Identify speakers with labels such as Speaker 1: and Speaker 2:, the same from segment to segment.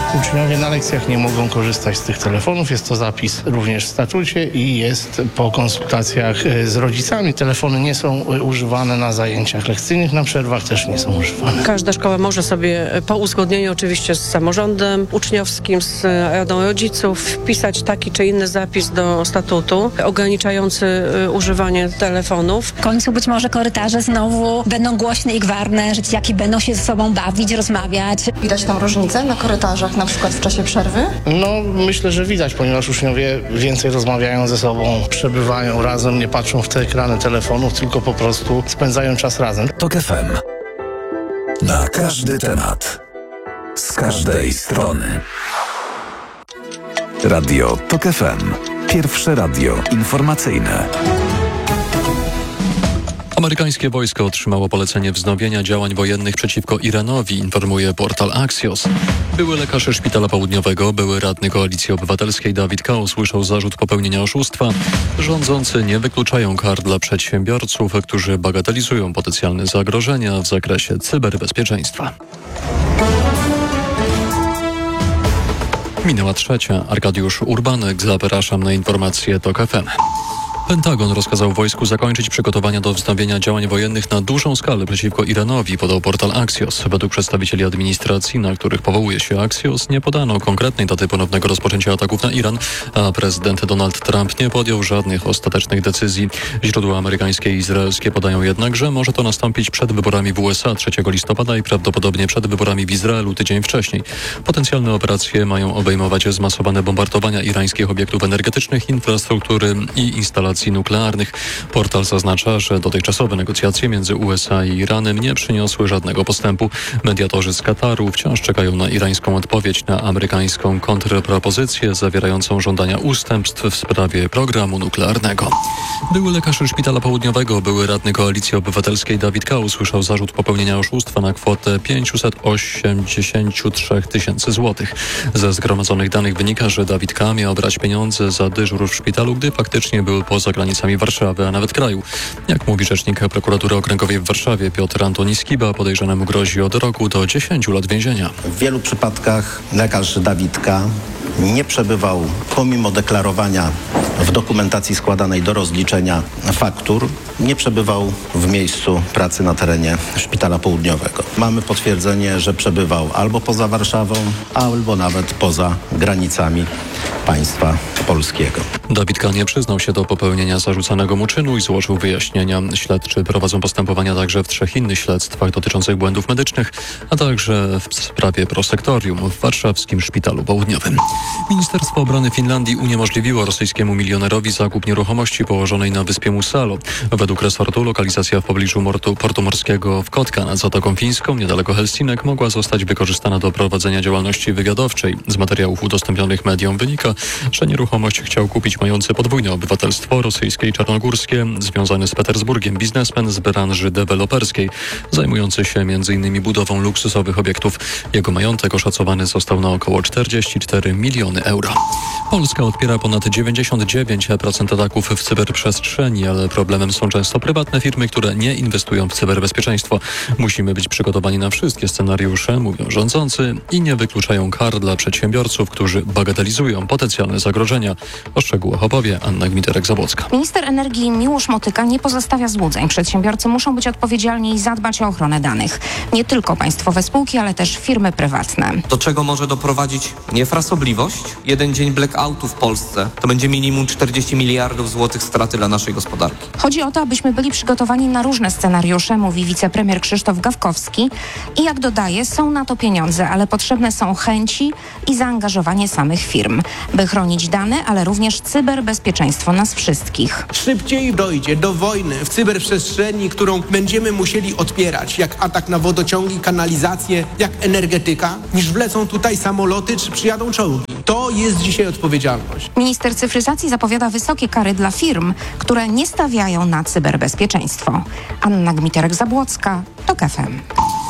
Speaker 1: Uczniowie na lekcjach nie mogą korzystać z tych telefonów. Jest to zapis również w statucie i jest po konsultacjach z rodzicami. Telefony nie są używane na zajęciach lekcyjnych, na przerwach też nie są używane.
Speaker 2: Każda szkoła może sobie po uzgodnieniu oczywiście z samorządem uczniowskim, z radą rodziców wpisać taki czy inny zapis do statutu ograniczający używanie telefonów.
Speaker 3: W końcu być może korytarze znowu będą głośne i gwarne, że dzieciaki będą się ze sobą bawić, rozmawiać.
Speaker 4: Widać tam różnicę na korytarzach, na przykład w czasie przerwy?
Speaker 1: No, myślę, że widać, ponieważ uczniowie więcej rozmawiają ze sobą, przebywają razem, nie patrzą w te ekrany telefonów, tylko po prostu spędzają czas razem.
Speaker 5: TOK FM. Na każdy temat. Z każdej strony. Radio TOK FM. Pierwsze radio informacyjne.
Speaker 6: Amerykańskie wojsko otrzymało polecenie wznowienia działań wojennych przeciwko Iranowi, informuje portal Axios. Były lekarz Szpitala Południowego, były radny Koalicji Obywatelskiej Dawid K. usłyszał zarzut popełnienia oszustwa. Rządzący nie wykluczają kar dla przedsiębiorców, którzy bagatelizują potencjalne zagrożenia w zakresie cyberbezpieczeństwa. Minęła 3. Arkadiusz Urbanek. Zapraszam na informacje TOK FM. Pentagon rozkazał wojsku zakończyć przygotowania do wznowienia działań wojennych na dużą skalę przeciwko Iranowi, podał portal Axios. Według przedstawicieli administracji, na których powołuje się Axios, nie podano konkretnej daty ponownego rozpoczęcia ataków na Iran, a prezydent Donald Trump nie podjął żadnych ostatecznych decyzji. Źródła amerykańskie i izraelskie podają jednak, że może to nastąpić przed wyborami w USA 3 listopada i prawdopodobnie przed wyborami w Izraelu tydzień wcześniej. Potencjalne operacje mają obejmować zmasowane bombardowania irańskich obiektów energetycznych, infrastruktury i instalacji nuklearnych. Portal zaznacza, że dotychczasowe negocjacje między USA i Iranem nie przyniosły żadnego postępu. Mediatorzy z Kataru wciąż czekają na irańską odpowiedź na amerykańską kontrpropozycję zawierającą żądania ustępstw w sprawie programu nuklearnego. Były lekarz Szpitala Południowego, były radny Koalicji Obywatelskiej Dawid K. usłyszał zarzut popełnienia oszustwa na kwotę 583 tysięcy złotych. Ze zgromadzonych danych wynika, że Dawid K. miał brać pieniądze za dyżur w szpitalu, gdy faktycznie był poza granicami Warszawy, a nawet kraju. Jak mówi rzecznik Prokuratury Okręgowej w Warszawie Piotr Antoni Skiba, podejrzanemu grozi od roku do 10 lat więzienia.
Speaker 7: W wielu przypadkach lekarz Dawid K. nie przebywał, pomimo deklarowania w dokumentacji składanej do rozliczenia faktur, nie przebywał w miejscu pracy na terenie Szpitala Południowego. Mamy potwierdzenie, że przebywał albo poza Warszawą, albo nawet poza granicami państwa polskiego.
Speaker 6: Dawid K. nie przyznał się do popełnienia zarzucanego mu czynu i złożył wyjaśnienia. Śledczy prowadzą postępowania także w 3 innych śledztwach dotyczących błędów medycznych, a także w sprawie prosektorium w warszawskim Szpitalu Południowym. Ministerstwo Obrony Finlandii uniemożliwiło rosyjskiemu milionerowi zakup nieruchomości położonej na wyspie Musalo. Według resortu lokalizacja w pobliżu portu morskiego w Kotka nad Zatoką Fińską, niedaleko Helsinek, mogła zostać wykorzystana do prowadzenia działalności wywiadowczej. Z materiałów udostępnionych mediom wynika, że nieruchomość chciał kupić mający podwójne obywatelstwo rosyjskie i czarnogórskie, związany z Petersburgiem biznesmen z branży deweloperskiej, zajmujący się m.in. budową luksusowych obiektów. Jego majątek oszacowany został na około 44 miliony euro. Polska odpiera ponad 99% ataków w cyberprzestrzeni, ale problemem są często prywatne firmy, które nie inwestują w cyberbezpieczeństwo. Musimy być przygotowani na wszystkie scenariusze, mówią rządzący, i nie wykluczają kar dla przedsiębiorców, którzy bagatelizują potencjalne zagrożenia. O szczegółach opowie Anna Gmiterek-Zabłocka.
Speaker 8: Minister energii Miłosz Motyka nie pozostawia złudzeń. Przedsiębiorcy muszą być odpowiedzialni i zadbać o ochronę danych. Nie tylko państwowe spółki, ale też firmy prywatne.
Speaker 9: Do czego może doprowadzić niefrasobliwość? Jeden dzień blackoutu w Polsce to będzie minimum 40 miliardów złotych straty dla naszej gospodarki.
Speaker 8: Chodzi o to, abyśmy byli przygotowani na różne scenariusze, mówi wicepremier Krzysztof Gawkowski. I jak dodaje, są na to pieniądze, ale potrzebne są chęci i zaangażowanie samych firm, by chronić dane, ale również cyberbezpieczeństwo nas wszystkich.
Speaker 10: Szybciej dojdzie do wojny w cyberprzestrzeni, którą będziemy musieli odpierać, jak atak na wodociągi, kanalizację, jak energetyka, niż wlecą tutaj samoloty czy przyjadą czołgi. To jest dzisiaj odpowiedzialność.
Speaker 8: Minister cyfryzacji zapowiada wysokie kary dla firm, które nie stawiają na cyberbezpieczeństwo. Anna Gmiterek-Zabłocka, TOK FM.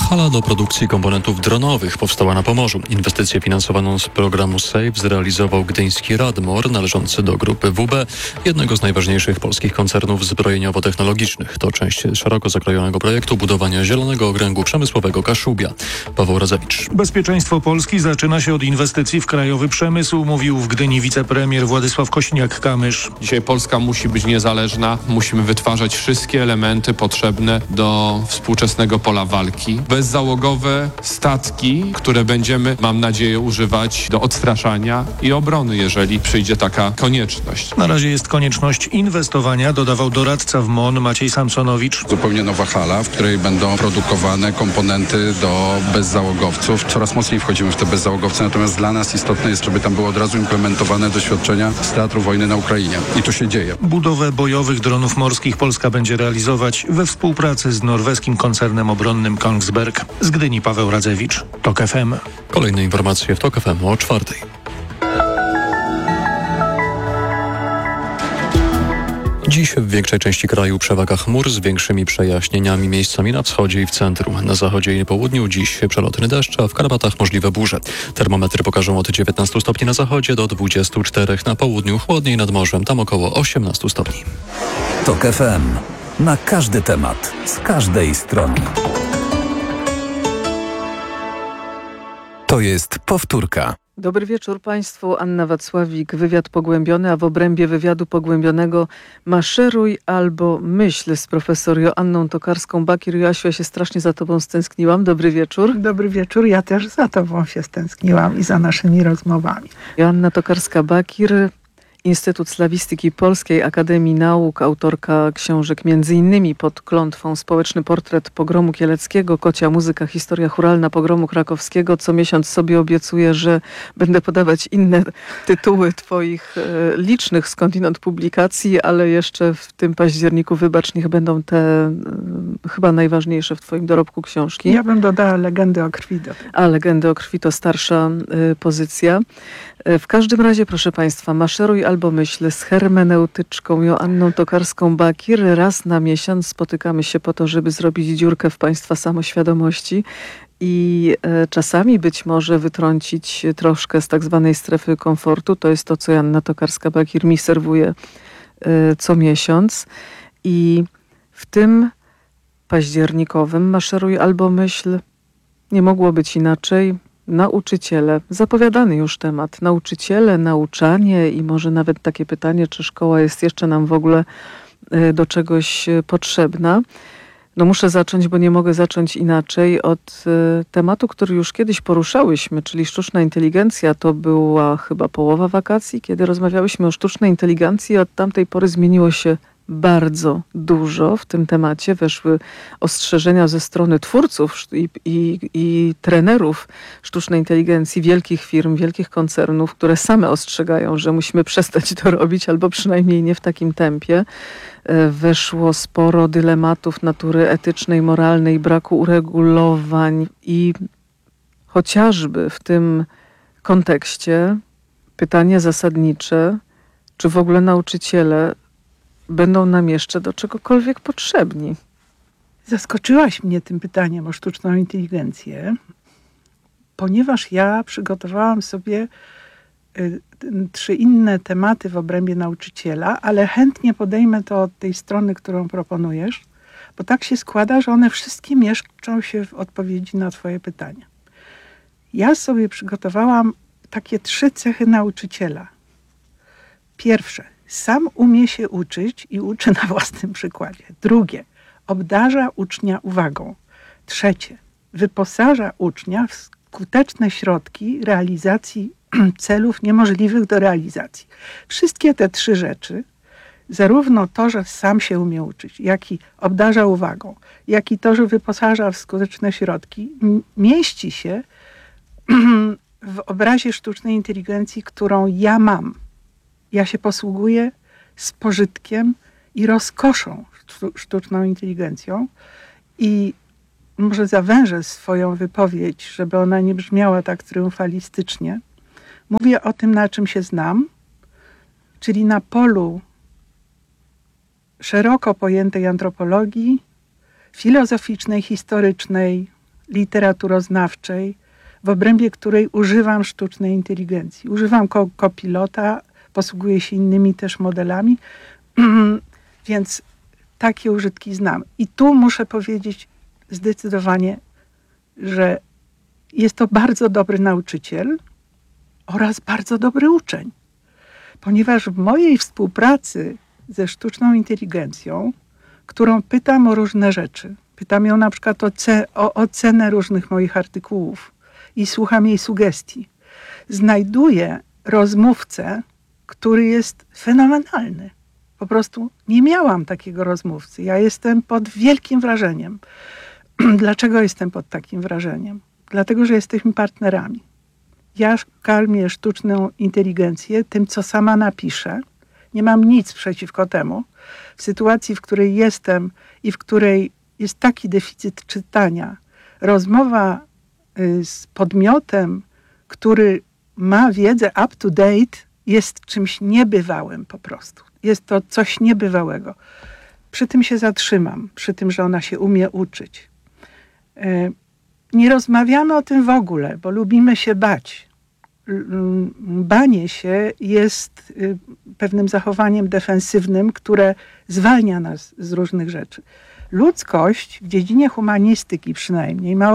Speaker 6: Hala do produkcji komponentów dronowych powstała na Pomorzu. Inwestycję finansowaną z programu SAFE zrealizował gdyński Radmor, należący do grupy WB, jednego z najważniejszych polskich koncernów zbrojeniowo-technologicznych. To część szeroko zakrojonego projektu budowania zielonego okręgu przemysłowego Kaszubia. Paweł Radzewicz.
Speaker 11: Bezpieczeństwo Polski zaczyna się od inwestycji w krajowy przemysł, mówił w Gdyni wicepremier Władysław Kośniak-Kamysz.
Speaker 12: Dzisiaj Polska musi być niezależna, musimy wytwarzać wszystkie elementy potrzebne do współczesnego pola walki. Bezzałogowe statki, które będziemy, mam nadzieję, używać do odstraszania i obrony, jeżeli przyjdzie taka konieczność.
Speaker 11: Na razie jest konieczność inwestowania, dodawał doradca w MON Maciej Samsonowicz.
Speaker 13: Zupełnie nowa hala, w której będą produkowane komponenty do bezzałogowców. Coraz mocniej wchodzimy w te bezzałogowce, natomiast dla nas istotne jest, żeby tam były od razu implementowane doświadczenia z teatru wojny na Ukrainie. I to się dzieje.
Speaker 11: Budowę bojowych dronów morskich Polska będzie realizować we współpracy z norweskim koncernem obronnym Kongsberg. Z Gdyni Paweł Radzewicz, TOK FM.
Speaker 6: Kolejne informacje w TOK FM o 4:00. Dziś w większej części kraju przewaga chmur z większymi przejaśnieniami miejscami na wschodzie i w centrum. Na zachodzie i południu dziś przelotny deszcz, a w Karpatach możliwe burze. Termometry pokażą od 19 stopni na zachodzie do 24 na południu, chłodniej nad morzem, tam około 18 stopni.
Speaker 5: TOK FM. Na każdy temat, z każdej strony. To jest powtórka.
Speaker 14: Dobry wieczór Państwu. Anna Wacławik, wywiad pogłębiony, a w obrębie wywiadu pogłębionego maszeruj albo myśl z profesor Joanną Tokarską-Bakir. Joasiu, ja się strasznie za Tobą stęskniłam. Dobry wieczór.
Speaker 15: Dobry wieczór. Ja też za Tobą się stęskniłam i za naszymi rozmowami.
Speaker 14: Joanna Tokarska-Bakir, Instytut Slawistyki Polskiej Akademii Nauk, autorka książek m.in. Pod klątwą Społeczny portret pogromu kieleckiego, Kocia muzyka, historia chóralna pogromu krakowskiego. Co miesiąc sobie obiecuję, że będę podawać inne tytuły Twoich licznych skądinąd publikacji, ale jeszcze w tym październiku, wybacz, niech będą te chyba najważniejsze w Twoim dorobku książki.
Speaker 15: Ja bym dodała Legendy o krwi.
Speaker 14: A Legendy o krwi to starsza pozycja. W każdym razie, proszę Państwa, maszeruj albo myśl z hermeneutyczką Joanną Tokarską-Bakir. Raz na miesiąc spotykamy się po to, żeby zrobić dziurkę w Państwa samoświadomości i czasami być może wytrącić troszkę z tak zwanej strefy komfortu. To jest to, co Joanna Tokarska-Bakir mi serwuje co miesiąc. I w tym październikowym maszeruj albo myśl nie mogło być inaczej. Nauczyciele, zapowiadany już temat, nauczyciele, nauczanie i może nawet takie pytanie, czy szkoła jest jeszcze nam w ogóle do czegoś potrzebna. No muszę zacząć, bo nie mogę zacząć inaczej, od tematu, który już kiedyś poruszałyśmy, czyli sztuczna inteligencja. To była chyba połowa wakacji, kiedy rozmawiałyśmy o sztucznej inteligencji. Od tamtej pory zmieniło się bardzo w tym temacie. Weszły ostrzeżenia ze strony twórców i trenerów sztucznej inteligencji, wielkich firm, wielkich koncernów, które same ostrzegają, że musimy przestać to robić, albo przynajmniej nie w takim tempie. Weszło sporo dylematów natury etycznej, moralnej, braku uregulowań i chociażby w tym kontekście pytanie zasadnicze, czy w ogóle nauczyciele będą nam jeszcze do czegokolwiek potrzebni.
Speaker 15: Zaskoczyłaś mnie tym pytaniem o sztuczną inteligencję, ponieważ ja przygotowałam sobie 3 inne tematy w obrębie nauczyciela, ale chętnie podejmę to od tej strony, którą proponujesz, bo tak się składa, że one wszystkie mieszczą się w odpowiedzi na Twoje pytania. Ja sobie przygotowałam takie 3 cechy nauczyciela. Pierwsze, sam umie się uczyć i uczy na własnym przykładzie. Drugie, obdarza ucznia uwagą. Trzecie, wyposaża ucznia w skuteczne środki realizacji celów niemożliwych do realizacji. Wszystkie te 3 rzeczy, zarówno to, że sam się umie uczyć, jak i obdarza uwagą, jak i to, że wyposaża w skuteczne środki, mieści się w obrazie sztucznej inteligencji, którą ja mam. Ja się posługuję z pożytkiem i rozkoszą sztuczną inteligencją i może zawężę swoją wypowiedź, żeby ona nie brzmiała tak triumfalistycznie. Mówię o tym, na czym się znam, czyli na polu szeroko pojętej antropologii, filozoficznej, historycznej, literaturoznawczej, w obrębie której używam sztucznej inteligencji. Używam Copilota, posługuję się innymi też modelami, więc takie użytki znam. I tu muszę powiedzieć zdecydowanie, że jest to bardzo dobry nauczyciel oraz bardzo dobry uczeń. Ponieważ w mojej współpracy ze sztuczną inteligencją, którą pytam o różne rzeczy, pytam ją na przykład o ocenę różnych moich artykułów i słucham jej sugestii, znajduję rozmówcę, który jest fenomenalny. Po prostu nie miałam takiego rozmówcy. Ja jestem pod wielkim wrażeniem. Dlaczego jestem pod takim wrażeniem? Dlatego, że jesteśmy partnerami. Ja karmię sztuczną inteligencję tym, co sama napiszę. Nie mam nic przeciwko temu. W sytuacji, w której jestem i w której jest taki deficyt czytania, rozmowa z podmiotem, który ma wiedzę up to date, jest czymś niebywałym po prostu. Jest to coś niebywałego. Przy tym się zatrzymam, przy tym, że ona się umie uczyć. Nie rozmawiamy o tym w ogóle, bo lubimy się bać. Banie się jest pewnym zachowaniem defensywnym, które zwalnia nas z różnych rzeczy. Ludzkość w dziedzinie humanistyki przynajmniej ma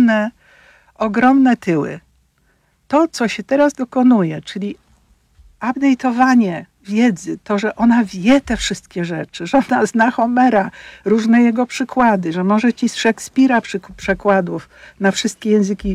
Speaker 15: ogromne tyły. To, co się teraz dokonuje, czyli update'owanie wiedzy, to, że ona wie te wszystkie rzeczy, że ona zna Homera, różne jego przykłady, że może ci z Szekspira przekładów na wszystkie języki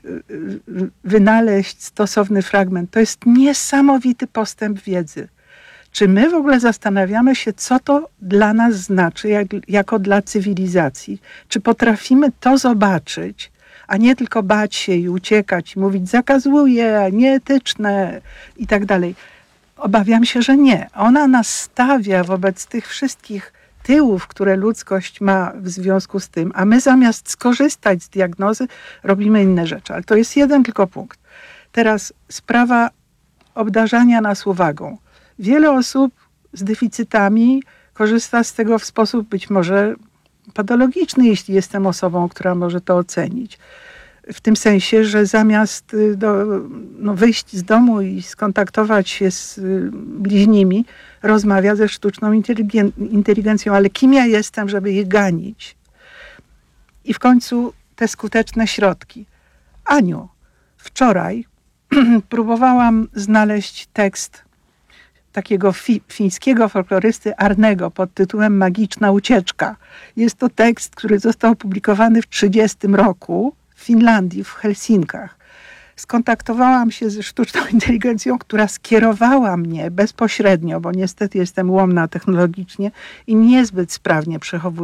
Speaker 15: wynaleźć stosowny fragment. To jest niesamowity postęp wiedzy. Czy my w ogóle zastanawiamy się, co to dla nas znaczy, jako dla cywilizacji? Czy potrafimy to zobaczyć, a nie tylko bać się i uciekać i mówić zakazuje, nieetyczne i tak dalej? Obawiam się, że nie. Ona nas stawia wobec tych wszystkich tyłów, które ludzkość ma w związku z tym, a my zamiast skorzystać z diagnozy, robimy inne rzeczy. Ale to jest jeden tylko punkt. Teraz sprawa obdarzania nas uwagą. Wiele osób z deficytami korzysta z tego w sposób być może patologiczny, jeśli jestem osobą, która może to ocenić. W tym sensie, że zamiast wyjść z domu i skontaktować się z bliźnimi, rozmawia ze sztuczną inteligencją. Ale kim ja jestem, żeby je ganić? I w końcu te skuteczne środki. Aniu, wczoraj próbowałam znaleźć tekst takiego fińskiego folklorysty Arnego pod tytułem Magiczna ucieczka. Jest to tekst, który został opublikowany w 1930 roku w Finlandii, w Helsinkach. Skontaktowałam się ze sztuczną inteligencją, która skierowała mnie bezpośrednio, bo niestety jestem ułomna technologicznie i niezbyt sprawnie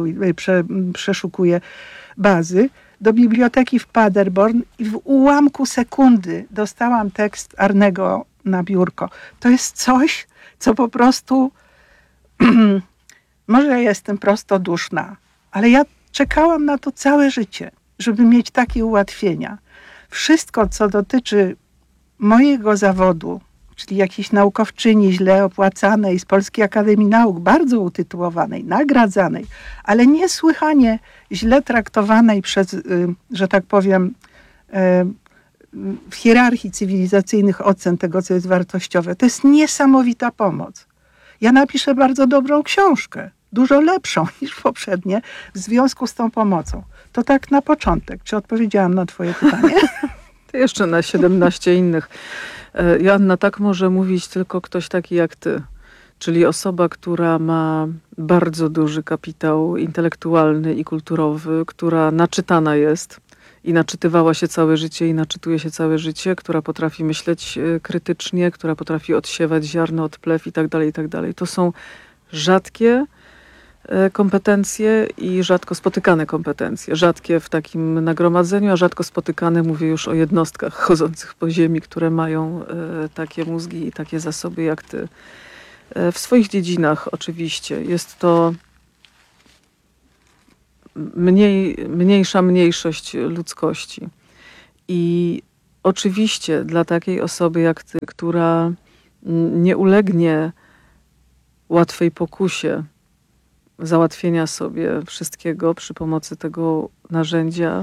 Speaker 15: przeszukuję bazy, do biblioteki w Paderborn i w ułamku sekundy dostałam tekst Arnego na biurko. To jest coś, co po prostu może ja jestem prostoduszna, ale ja czekałam na to całe życie, żeby mieć takie ułatwienia. Wszystko, co dotyczy mojego zawodu, czyli jakiejś naukowczyni źle opłacanej z Polskiej Akademii Nauk, bardzo utytułowanej, nagradzanej, ale niesłychanie źle traktowanej przez, że tak powiem, w hierarchii cywilizacyjnych ocen tego, co jest wartościowe. To jest niesamowita pomoc. Ja napiszę bardzo dobrą książkę, dużo lepszą niż poprzednie, w związku z tą pomocą. To tak na początek. Czy odpowiedziałam na twoje pytanie?
Speaker 14: To jeszcze na 17 innych. Joanna, tak może mówić tylko ktoś taki jak ty. Czyli osoba, która ma bardzo duży kapitał intelektualny i kulturowy, która naczytana jest i naczytywała się całe życie i naczytuje się całe życie, która potrafi myśleć krytycznie, która potrafi odsiewać ziarno od plew i tak dalej, i tak dalej. To są rzadkie kompetencje i rzadko spotykane kompetencje. Rzadkie w takim nagromadzeniu, a rzadko spotykane, mówię już o jednostkach chodzących po ziemi, które mają takie mózgi i takie zasoby jak ty. W swoich dziedzinach oczywiście jest to mniejsza mniejszość ludzkości. I oczywiście dla takiej osoby jak ty, która nie ulegnie łatwej pokusie załatwienia sobie wszystkiego przy pomocy tego narzędzia,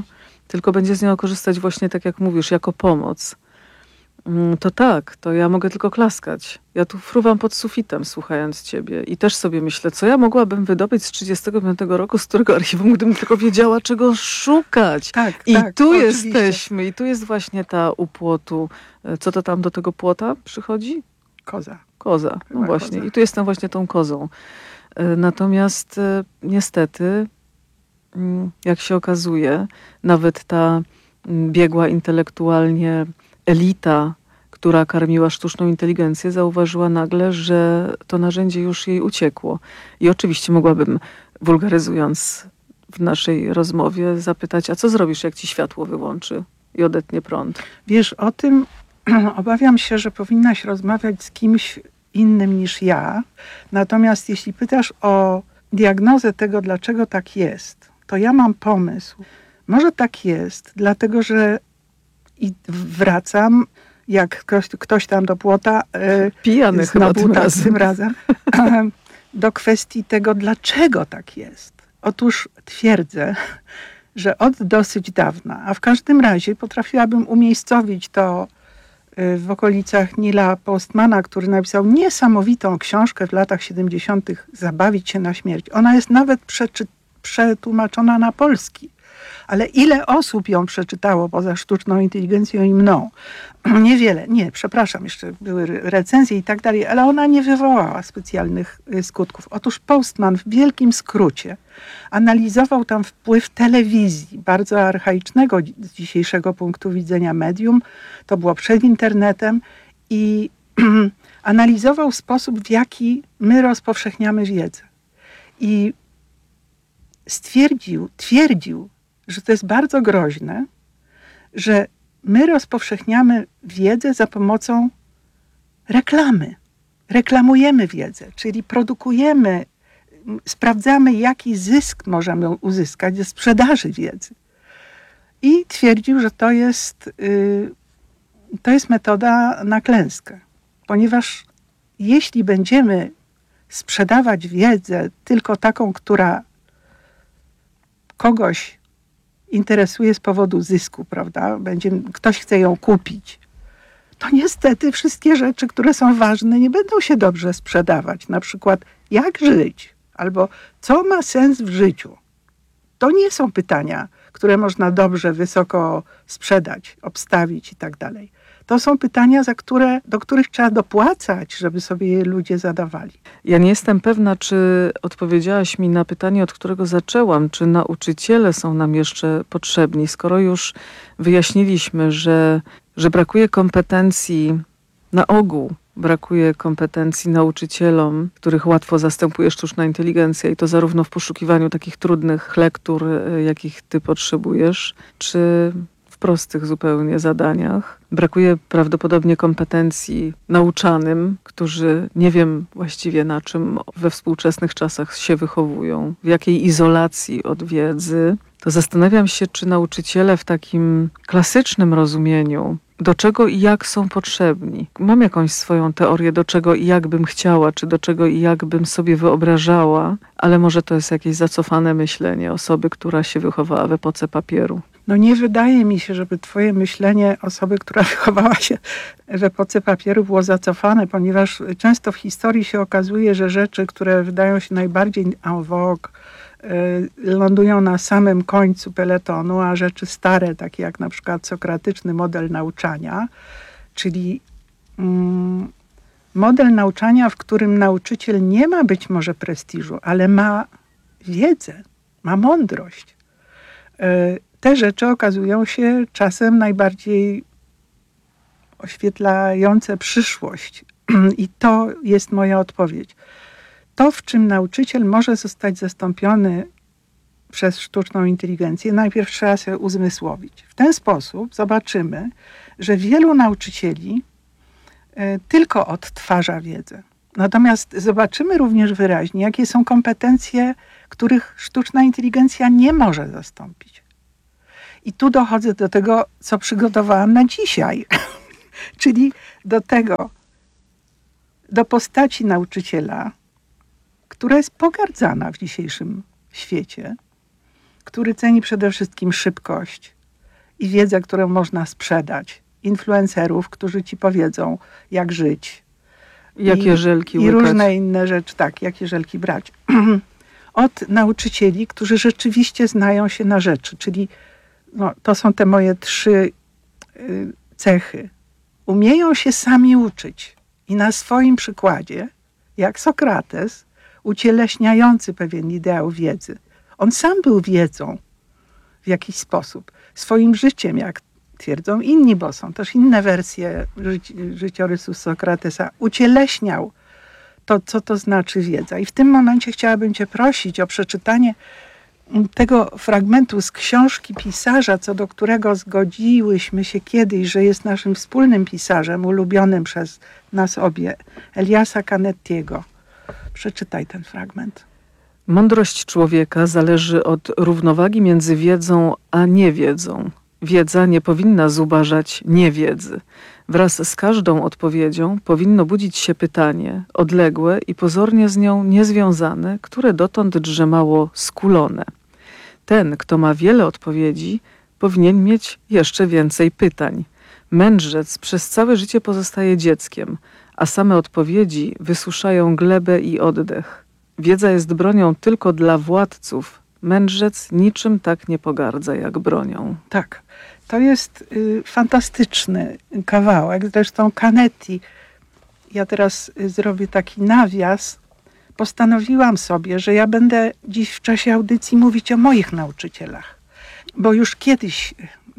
Speaker 14: tylko będzie z nią korzystać właśnie tak jak mówisz, jako pomoc, to tak, to ja mogę tylko klaskać. Ja tu fruwam pod sufitem, słuchając ciebie i też sobie myślę, co ja mogłabym wydobyć z 1935 roku, z którego archiwum, gdybym tylko wiedziała, czego szukać.
Speaker 15: Tak,
Speaker 14: I
Speaker 15: tak,
Speaker 14: tu
Speaker 15: oczywiście.
Speaker 14: jesteśmy, i tu jest właśnie ta u płotu. Co to tam do tego płota przychodzi?
Speaker 15: Koza.
Speaker 14: Koza, no
Speaker 15: Chyba
Speaker 14: właśnie.
Speaker 15: koza.
Speaker 14: I tu jestem właśnie tą kozą. Natomiast niestety, jak się okazuje, nawet ta biegła intelektualnie elita, która karmiła sztuczną inteligencję, zauważyła nagle, że to narzędzie już jej uciekło. I oczywiście mogłabym, wulgaryzując w naszej rozmowie, zapytać, a co zrobisz, jak ci światło wyłączy i odetnie prąd?
Speaker 15: Wiesz, o tym obawiam się, że powinnaś rozmawiać z kimś innym niż ja. Natomiast jeśli pytasz o diagnozę tego, dlaczego tak jest, to ja mam pomysł. Może tak jest, dlatego że i wracam, jak ktoś tam do płota,
Speaker 14: pijany chyba
Speaker 15: tym razem, do kwestii tego, dlaczego tak jest. Otóż twierdzę, że od dosyć dawna, a w każdym razie potrafiłabym umiejscowić to w okolicach Nila Postmana, który napisał niesamowitą książkę w latach 70. Zabawić się na śmierć. Ona jest nawet przetłumaczona na polski. Ale ile osób ją przeczytało poza sztuczną inteligencją i mną? Niewiele. Nie, przepraszam, jeszcze były recenzje i tak dalej, ale ona nie wywołała specjalnych skutków. Otóż Postman w wielkim skrócie analizował tam wpływ telewizji, bardzo archaicznego z dzisiejszego punktu widzenia medium. To było przed internetem i analizował sposób, w jaki my rozpowszechniamy wiedzę. I twierdził, że to jest bardzo groźne, że my rozpowszechniamy wiedzę za pomocą reklamy. Reklamujemy wiedzę, czyli produkujemy, sprawdzamy, jaki zysk możemy uzyskać ze sprzedaży wiedzy. I twierdził, że to jest metoda na klęskę. Ponieważ jeśli będziemy sprzedawać wiedzę tylko taką, która kogoś interesuje z powodu zysku, prawda? Ktoś chce ją kupić, to niestety wszystkie rzeczy, które są ważne, nie będą się dobrze sprzedawać. Na przykład jak żyć, albo co ma sens w życiu. To nie są pytania, które można dobrze, wysoko sprzedać, obstawić i tak dalej. To są pytania, do których trzeba dopłacać, żeby sobie je ludzie zadawali.
Speaker 14: Ja nie jestem pewna, czy odpowiedziałaś mi na pytanie, od którego zaczęłam, czy nauczyciele są nam jeszcze potrzebni, skoro już wyjaśniliśmy, że brakuje kompetencji na ogół. Brakuje kompetencji nauczycielom, których łatwo zastępuje sztuczna inteligencja i to zarówno w poszukiwaniu takich trudnych lektur, jakich ty potrzebujesz, czy w prostych zupełnie zadaniach. Brakuje prawdopodobnie kompetencji nauczanym, którzy nie wiem właściwie na czym we współczesnych czasach się wychowują, w jakiej izolacji od wiedzy. To zastanawiam się, czy nauczyciele w takim klasycznym rozumieniu, do czego i jak są potrzebni. Mam jakąś swoją teorię, do czego i jak bym chciała, czy do czego i jak bym sobie wyobrażała, ale może to jest jakieś zacofane myślenie osoby, która się wychowała w epoce papieru.
Speaker 15: No nie wydaje mi się, żeby twoje myślenie osoby, która wychowała się w epoce papieru było zacofane, ponieważ często w historii się okazuje, że rzeczy, które wydają się najbardziej en vogue, lądują na samym końcu peletonu, a rzeczy stare, takie jak na przykład sokratyczny model nauczania, czyli model nauczania, w którym nauczyciel nie ma być może prestiżu, ale ma wiedzę, ma mądrość. Te rzeczy okazują się czasem najbardziej oświetlające przyszłość. I to jest moja odpowiedź. To, w czym nauczyciel może zostać zastąpiony przez sztuczną inteligencję, najpierw trzeba sobie uzmysłowić. W ten sposób zobaczymy, że wielu nauczycieli tylko odtwarza wiedzę. Natomiast zobaczymy również wyraźnie, jakie są kompetencje, których sztuczna inteligencja nie może zastąpić. I tu dochodzę do tego, co przygotowałam na dzisiaj. Czyli do postaci nauczyciela, która jest pogardzana w dzisiejszym świecie, który ceni przede wszystkim szybkość, i wiedzę, którą można sprzedać. Influencerów, którzy ci powiedzą, jak żyć.
Speaker 14: Jakie żelki
Speaker 15: i
Speaker 14: łykać.
Speaker 15: różne inne rzeczy, tak, jakie żelki brać. Od nauczycieli, którzy rzeczywiście znają się na rzeczy, czyli to są te moje 3 cechy. Umieją się sami uczyć i na swoim przykładzie, jak Sokrates, ucieleśniający pewien ideał wiedzy. On sam był wiedzą w jakiś sposób. Swoim życiem, jak twierdzą inni, bo są też inne wersje życiorysu Sokratesa, ucieleśniał to, co to znaczy wiedza. I w tym momencie chciałabym cię prosić o przeczytanie tego fragmentu z książki pisarza, co do którego zgodziłyśmy się kiedyś, że jest naszym wspólnym pisarzem, ulubionym przez nas obie, Eliasa Canettiego. Przeczytaj ten fragment.
Speaker 14: Mądrość człowieka zależy od równowagi między wiedzą a niewiedzą. Wiedza nie powinna zubażać niewiedzy. Wraz z każdą odpowiedzią powinno budzić się pytanie, odległe i pozornie z nią niezwiązane, które dotąd drzemało skulone. Ten, kto ma wiele odpowiedzi, powinien mieć jeszcze więcej pytań. Mędrzec przez całe życie pozostaje dzieckiem, a same odpowiedzi wysuszają glebę i oddech. Wiedza jest bronią tylko dla władców. Mędrzec niczym tak nie pogardza jak bronią.
Speaker 15: Tak, to jest fantastyczny kawałek. Zresztą Canetti, ja teraz zrobię taki nawias, postanowiłam sobie, że ja będę dziś w czasie audycji mówić o moich nauczycielach. Bo już kiedyś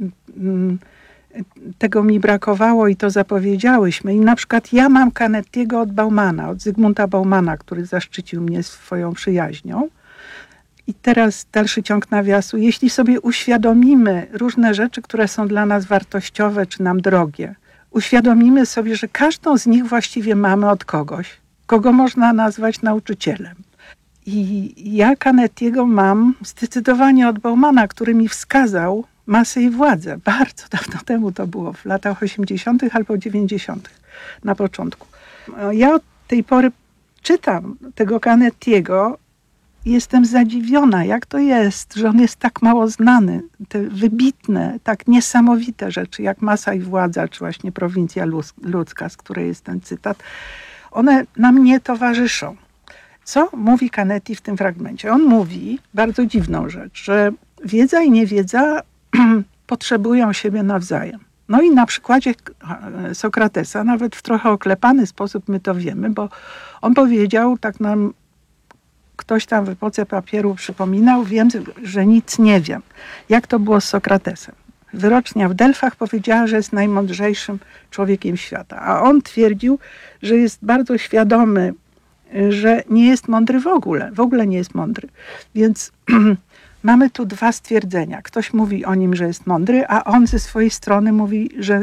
Speaker 15: tego mi brakowało i to zapowiedziałyśmy. I na przykład ja mam Canettiego od Baumana, od Zygmunta Baumana, który zaszczycił mnie swoją przyjaźnią. I teraz dalszy ciąg nawiasu. Jeśli sobie uświadomimy różne rzeczy, które są dla nas wartościowe czy nam drogie, uświadomimy sobie, że każdą z nich właściwie mamy od kogoś, kogo można nazwać nauczycielem. I ja Canettiego mam zdecydowanie od Baumana, który mi wskazał masę i władzę. Bardzo dawno temu to było, w latach 80. albo 90. na początku. Ja od tej pory czytam tego Canettiego i jestem zadziwiona, jak to jest, że on jest tak mało znany. Te wybitne, tak niesamowite rzeczy, jak Masa i władza, czy właśnie Prowincja ludzka, z której jest ten cytat, one nam nie towarzyszą. Co mówi Canetti w tym fragmencie? On mówi bardzo dziwną rzecz, że wiedza i niewiedza potrzebują siebie nawzajem. No i na przykładzie Sokratesa, nawet w trochę oklepany sposób my to wiemy, bo on powiedział, tak nam ktoś tam w epoce papieru przypominał, wiem, że nic nie wiem. Jak to było z Sokratesem? Wyrocznia w Delfach powiedziała, że jest najmądrzejszym człowiekiem świata, a on twierdził, że jest bardzo świadomy, że nie jest mądry w ogóle nie jest mądry. Więc mamy tu 2 stwierdzenia. Ktoś mówi o nim, że jest mądry, a on ze swojej strony mówi, że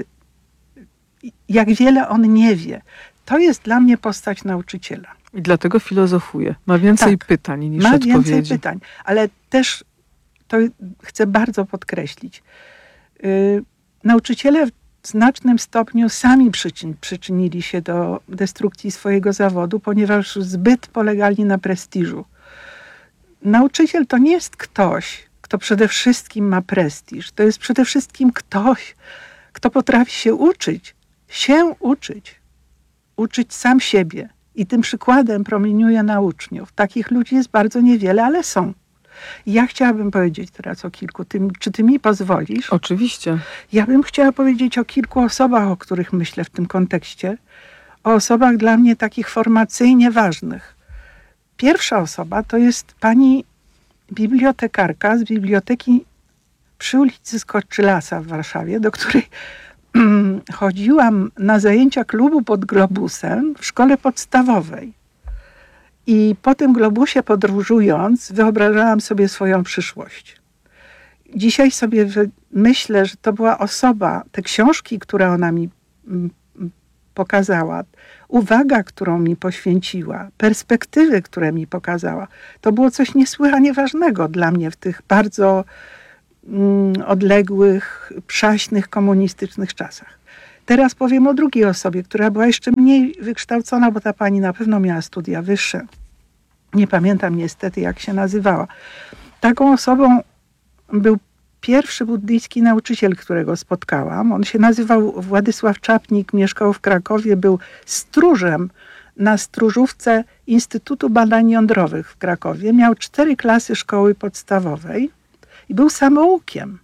Speaker 15: jak wiele on nie wie. To jest dla mnie postać nauczyciela.
Speaker 14: I dlatego filozofuje. Ma więcej pytań niż odpowiedzi.
Speaker 15: Ma więcej pytań, ale też to chcę bardzo podkreślić. Nauczyciele w znacznym stopniu sami przyczynili się do destrukcji swojego zawodu, ponieważ zbyt polegali na prestiżu. Nauczyciel to nie jest ktoś, kto przede wszystkim ma prestiż. To jest przede wszystkim ktoś, kto potrafi się uczyć. Uczyć sam siebie. I tym przykładem promieniuje na uczniów. Takich ludzi jest bardzo niewiele, ale są. I ja chciałabym powiedzieć teraz o kilku. Czy ty mi pozwolisz?
Speaker 14: Oczywiście.
Speaker 15: Ja bym chciała powiedzieć o kilku osobach, o których myślę w tym kontekście. O osobach dla mnie takich formacyjnie ważnych. Pierwsza osoba to jest pani bibliotekarka z biblioteki przy ulicy Skoczylasa w Warszawie, do której chodziłam na zajęcia klubu pod Globusem w szkole podstawowej. I po tym Globusie podróżując wyobrażałam sobie swoją przyszłość. Dzisiaj sobie myślę, że to była osoba, te książki, które ona mi pokazała, uwaga, którą mi poświęciła, perspektywy, które mi pokazała, to było coś niesłychanie ważnego dla mnie w tych bardzo odległych, przaśnych, komunistycznych czasach. Teraz powiem o drugiej osobie, która była jeszcze mniej wykształcona, bo ta pani na pewno miała studia wyższe. Nie pamiętam niestety, jak się nazywała. Taką osobą był pierwszy buddyjski nauczyciel, którego spotkałam. On się nazywał Władysław Czapnik, mieszkał w Krakowie, był stróżem na stróżówce Instytutu Badań Jądrowych w Krakowie. Miał 4 klasy szkoły podstawowej i był samoukiem.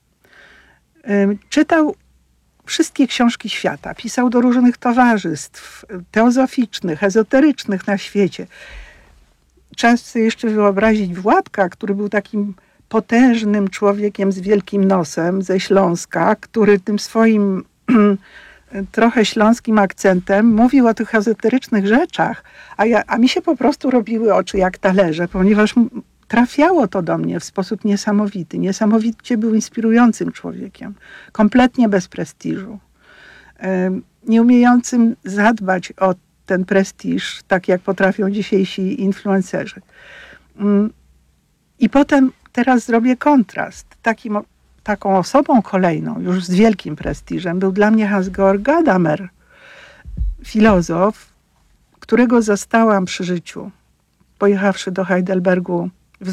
Speaker 15: Czytał wszystkie książki świata, pisał do różnych towarzystw teozoficznych, ezoterycznych na świecie. Trzeba sobie jeszcze wyobrazić Władka, który był takim potężnym człowiekiem z wielkim nosem ze Śląska, który tym swoim trochę śląskim akcentem mówił o tych ezoterycznych rzeczach, a mi się po prostu robiły oczy jak talerze, ponieważ trafiało to do mnie w sposób niesamowity. Niesamowicie był inspirującym człowiekiem, kompletnie bez prestiżu, nie umiejącym zadbać o ten prestiż, tak jak potrafią dzisiejsi influencerzy. I potem teraz zrobię kontrast. Taką osobą kolejną, już z wielkim prestiżem, był dla mnie Hans-Georg Gadamer, filozof, którego zastałam przy życiu, pojechawszy do Heidelbergu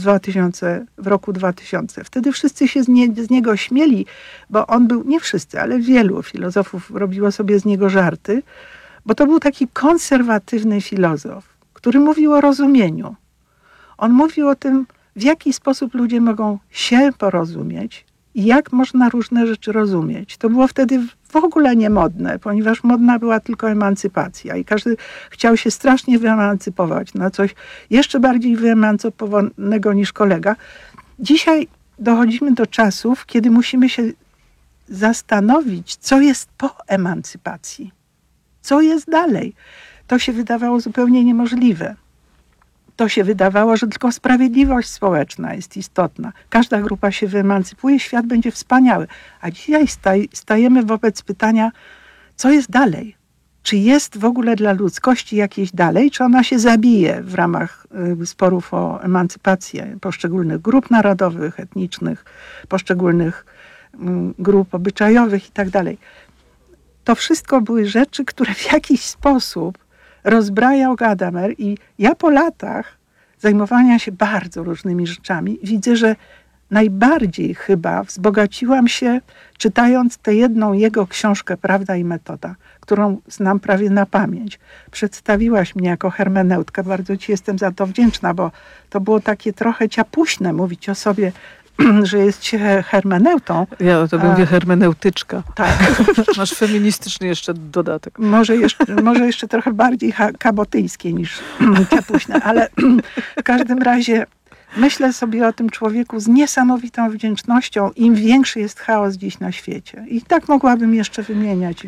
Speaker 15: w roku 2000. Wtedy wszyscy się z niego śmieli, bo on był, nie wszyscy, ale wielu filozofów robiło sobie z niego żarty, bo to był taki konserwatywny filozof, który mówił o rozumieniu. On mówił o tym, w jaki sposób ludzie mogą się porozumieć i jak można różne rzeczy rozumieć. To było wtedy w ogóle niemodne, ponieważ modna była tylko emancypacja i każdy chciał się strasznie wyemancypować na coś jeszcze bardziej wyemancypowanego niż kolega. Dzisiaj dochodzimy do czasów, kiedy musimy się zastanowić, co jest po emancypacji. Co jest dalej? To się wydawało zupełnie niemożliwe. To się wydawało, że tylko sprawiedliwość społeczna jest istotna. Każda grupa się wyemancypuje, świat będzie wspaniały. A dzisiaj stajemy wobec pytania, co jest dalej? Czy jest w ogóle dla ludzkości jakieś dalej? Czy ona się zabije w ramach sporów o emancypację poszczególnych grup narodowych, etnicznych, poszczególnych grup obyczajowych i tak dalej? To wszystko były rzeczy, które w jakiś sposób rozbrajał Gadamer i ja po latach zajmowania się bardzo różnymi rzeczami widzę, że najbardziej chyba wzbogaciłam się czytając tę jedną jego książkę Prawda i metoda, którą znam prawie na pamięć. Przedstawiłaś mnie jako hermeneutkę, bardzo ci jestem za to wdzięczna, bo to było takie trochę ciapuśne mówić o sobie, że jest się hermeneutą.
Speaker 14: Ja to mówię hermeneutyczka.
Speaker 15: Tak.
Speaker 14: Masz feministyczny jeszcze dodatek.
Speaker 15: Może jeszcze trochę bardziej kabotyńskie niż ciapuśne, ale w każdym razie myślę sobie o tym człowieku z niesamowitą wdzięcznością, im większy jest chaos dziś na świecie. I tak mogłabym jeszcze wymieniać.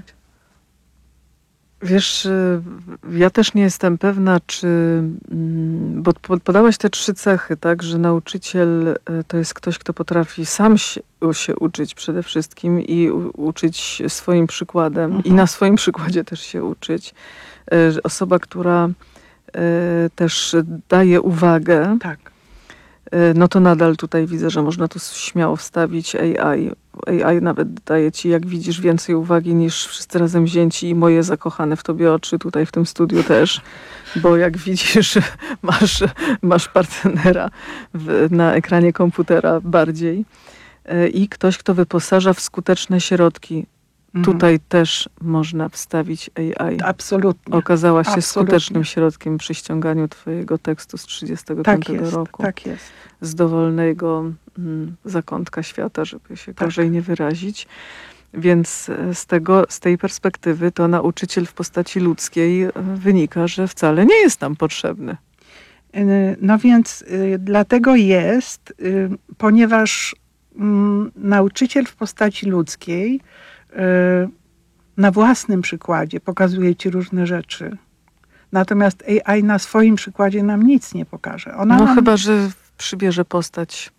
Speaker 14: Wiesz, ja też nie jestem pewna, bo podałaś te 3 cechy, tak, że nauczyciel to jest ktoś, kto potrafi sam się uczyć przede wszystkim i uczyć swoim przykładem i na swoim przykładzie też się uczyć. Osoba, która też daje uwagę,
Speaker 15: tak.
Speaker 14: No to nadal tutaj widzę, że można tu śmiało wstawić AI. AI nawet daje ci, jak widzisz, więcej uwagi niż wszyscy razem wzięci i moje zakochane w tobie oczy tutaj w tym studiu też, bo jak widzisz, masz partnera na ekranie komputera bardziej i ktoś, kto wyposaża w skuteczne środki. Tutaj też można wstawić AI.
Speaker 15: Absolutnie.
Speaker 14: Okazała się skutecznym środkiem przy ściąganiu twojego tekstu z 1935 roku.
Speaker 15: Tak jest.
Speaker 14: Z dowolnego zakątka świata, żeby się gorzej nie wyrazić. Więc z tej perspektywy to nauczyciel w postaci ludzkiej wynika, że wcale nie jest nam potrzebny.
Speaker 15: No więc dlatego jest, ponieważ nauczyciel w postaci ludzkiej na własnym przykładzie pokazuje ci różne rzeczy. Natomiast AI na swoim przykładzie nam nic nie pokaże.
Speaker 14: Chyba, że przybierze postać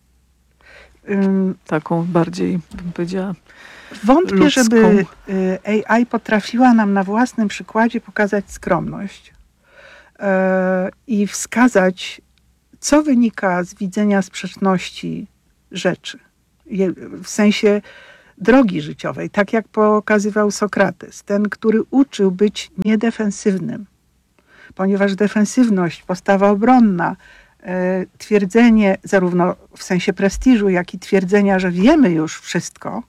Speaker 14: taką bardziej, bym powiedziała,
Speaker 15: wątpię,
Speaker 14: ludzką.
Speaker 15: żeby AI potrafiła nam na własnym przykładzie pokazać skromność i wskazać, co wynika z widzenia sprzeczności rzeczy. W sensie drogi życiowej, tak jak pokazywał Sokrates, ten, który uczył być niedefensywnym, ponieważ defensywność, postawa obronna twierdzenie, zarówno w sensie prestiżu, jak i twierdzenia, że wiemy już wszystko,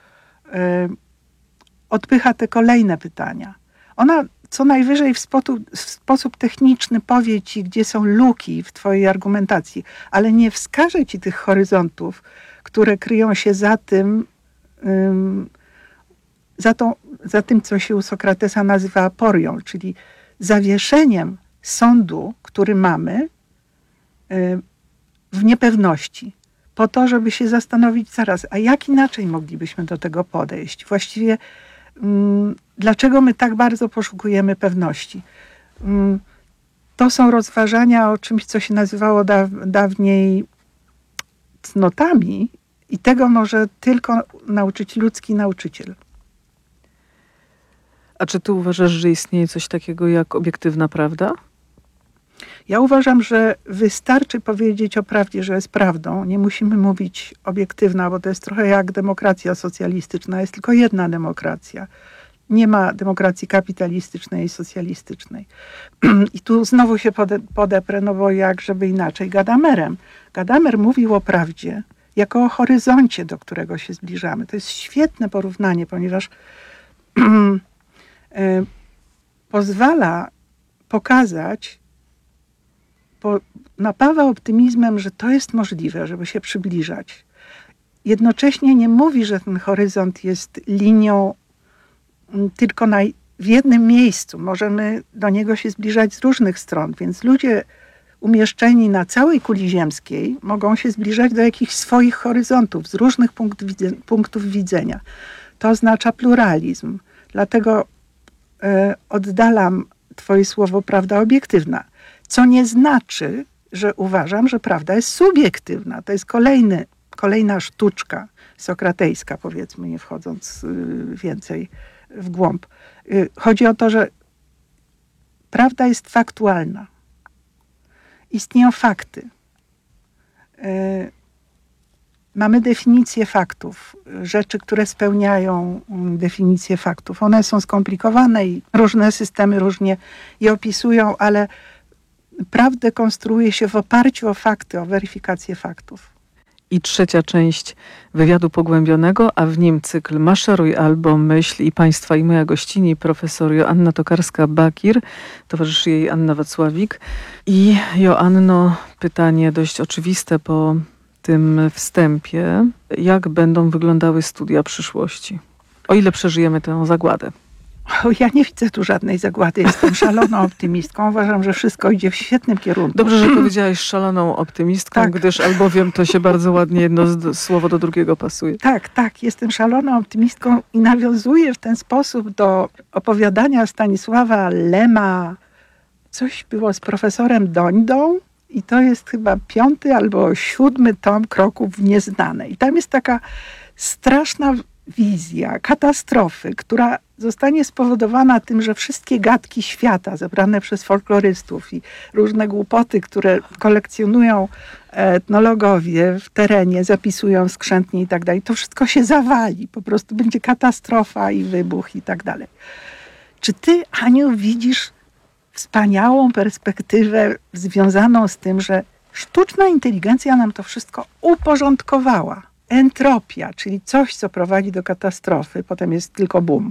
Speaker 15: odpycha te kolejne pytania. Ona co najwyżej w sposób techniczny powie ci, gdzie są luki w twojej argumentacji, ale nie wskaże ci tych horyzontów, które kryją się za tym, co się u Sokratesa nazywa aporią, czyli zawieszeniem sądu, który mamy w niepewności, po to, żeby się zastanowić zaraz, a jak inaczej moglibyśmy do tego podejść? Właściwie dlaczego my tak bardzo poszukujemy pewności? To są rozważania o czymś, co się nazywało dawniej cnotami i tego może tylko nauczyć ludzki nauczyciel.
Speaker 14: A czy ty uważasz, że istnieje coś takiego jak obiektywna prawda?
Speaker 15: Ja uważam, że wystarczy powiedzieć o prawdzie, że jest prawdą. Nie musimy mówić obiektywna, bo to jest trochę jak demokracja socjalistyczna. Jest tylko jedna demokracja. Nie ma demokracji kapitalistycznej i socjalistycznej. I tu znowu się podeprę, no bo jak żeby inaczej, Gadamerem. Gadamer mówił o prawdzie jako o horyzoncie, do którego się zbliżamy. To jest świetne porównanie, ponieważ pozwala pokazać, napawa optymizmem, że to jest możliwe, żeby się przybliżać. Jednocześnie nie mówi, że ten horyzont jest linią tylko w jednym miejscu. Możemy do niego się zbliżać z różnych stron, więc ludzie umieszczeni na całej kuli ziemskiej mogą się zbliżać do jakichś swoich horyzontów, z różnych punktów widzenia. To oznacza pluralizm. Dlatego oddalam twoje słowo prawda obiektywna. Co nie znaczy, że uważam, że prawda jest subiektywna. To jest kolejna sztuczka sokratejska, powiedzmy, nie wchodząc więcej w głąb. Chodzi o to, że prawda jest faktualna. Istnieją fakty. Mamy definicje faktów, rzeczy, które spełniają definicję faktów. One są skomplikowane i różne systemy różnie je opisują, ale prawdę konstruuje się w oparciu o fakty, o weryfikację faktów.
Speaker 14: I trzecia część wywiadu pogłębionego, a w nim cykl Maszeruj albo myśl i Państwa i moja gościni, profesor Joanna Tokarska-Bakir, towarzyszy jej Anna Wacławik. I Joanno, pytanie dość oczywiste po tym wstępie. Jak będą wyglądały studia przyszłości? O ile przeżyjemy tę zagładę?
Speaker 15: Ja nie widzę tu żadnej zagłady. Jestem szaloną optymistką. Uważam, że wszystko idzie w świetnym kierunku.
Speaker 14: Dobrze, że powiedziałaś szaloną optymistką, tak. Gdyż albowiem to się bardzo ładnie jedno słowo do drugiego pasuje.
Speaker 15: Tak. Jestem szaloną optymistką i nawiązuję w ten sposób do opowiadania Stanisława Lema. Coś było z profesorem Dońdą i to jest chyba 5. albo 7. tom Kroków w nieznane. I tam jest taka straszna wizja katastrofy, która zostanie spowodowana tym, że wszystkie gadki świata zebrane przez folklorystów i różne głupoty, które kolekcjonują etnologowie w terenie, zapisują skrzętnie i tak dalej, to wszystko się zawali. Po prostu będzie katastrofa i wybuch i tak dalej. Czy ty, Aniu, widzisz wspaniałą perspektywę związaną z tym, że sztuczna inteligencja nam to wszystko uporządkowała? Entropia, czyli coś, co prowadzi do katastrofy, potem jest tylko boom,